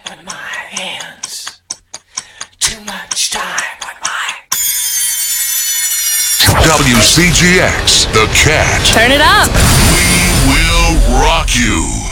on my hands. Too much time on my... WCGX, The Cat. Turn it up. We will rock you.